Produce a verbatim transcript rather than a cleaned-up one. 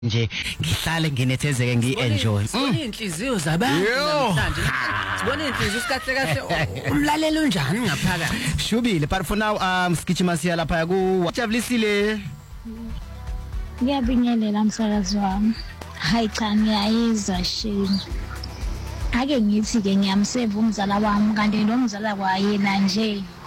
nje ngihlale nginethezeke ngi-enjoy. Sibona inhliziyo zabantu namhlanje. Sibona inhliziyo sikahle kahle umlaleli unjani ngaphakathi. Shubile but for now um sigijima siya lapha ku Jabulisile. Ngiyabingelela msakazi wami. Hayi cha ngiyayizwa shini. Ake ngithi ke ngiyamseva umzala wami kanti lo mzala kwayena nje.